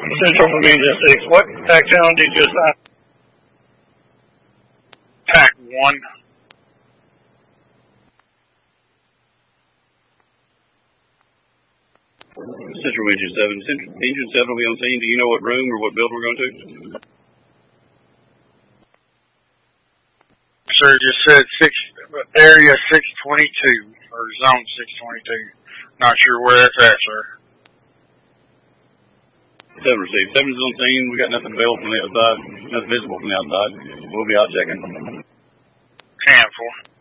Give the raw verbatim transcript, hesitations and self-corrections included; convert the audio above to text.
Central from Region six. What tack channel did you assign? Tack one. Central Region seven. Central, Engine seven will be on scene. Do you know what room or what build we're going to? Sir, just said six, area six twenty-two, or zone six twenty-two. Not sure where that's at, sir. Seven received. Seven is on scene. We got nothing available from the outside. Nothing visible from the outside. We'll be out checking. Ten four.